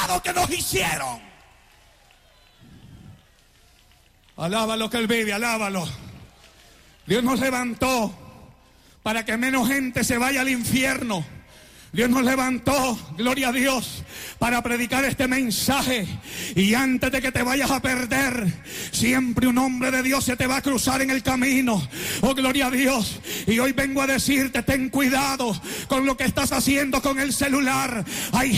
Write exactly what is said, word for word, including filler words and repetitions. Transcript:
pecado que nos hicieron. Alábalo que Él vive, alábalo. Dios nos levantó para que menos gente se vaya al infierno. Dios nos levantó, gloria a Dios, para predicar este mensaje. Y antes de que te vayas a perder, siempre un hombre de Dios se te va a cruzar en el camino. Oh, gloria a Dios. Y hoy vengo a decirte, ten cuidado con lo que estás haciendo con el celular. Hay